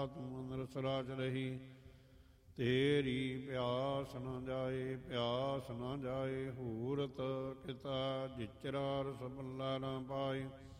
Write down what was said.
ਆਤਮਨ ਰਸਰਾਜ ਰਹੀ। ਤੇਰੀ ਪਿਆਸ ਨ ਜਾਏ, ਪਿਆਸ ਨ ਜਾਏ, ਹੂਰਤ ਕਿਤਾ ਜਿਚਰਾ ਰਸ ਬੱਲਾ ਨ ਪਾਏ।